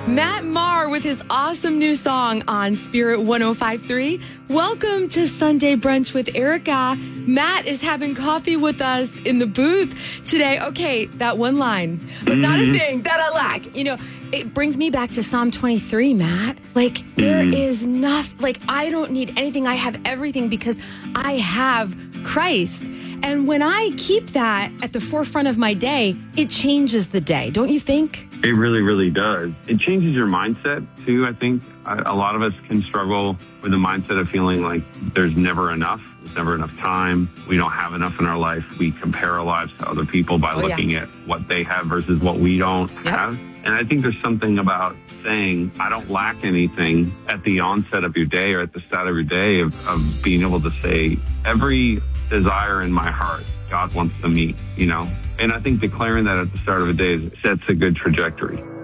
Matt Maher with his awesome new song on Spirit 105.3. Welcome to Sunday Brunch with Erica. Matt is having coffee with us in the booth today. Okay, that one line, but not a thing that I lack. You know, it brings me back to Psalm 23, Matt. Like, there is nothing, like, I don't need anything. I have everything because I have Christ. And when I keep that at the forefront of my day, it changes the day, don't you think? It really, really does. It changes your mindset, too. I think a lot of us can struggle with the mindset of feeling like there's never enough. There's never enough time. We don't have enough in our life. We compare our lives to other people by looking at what they have versus what we don't have. And I think there's something about saying, I don't lack anything at the onset of your day or at the start of your day of being able to say, every desire in my heart, God wants to meet, you know? And I think declaring that at the start of a day sets a good trajectory.